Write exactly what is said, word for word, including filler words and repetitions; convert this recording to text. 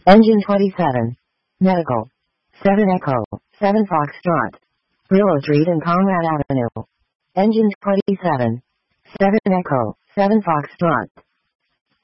Engine twenty-seven. Medical. seven Echo. seven Foxtrot. Willow Street and Conrad Avenue. Engine twenty-seven. seven Echo. seven Foxtrot.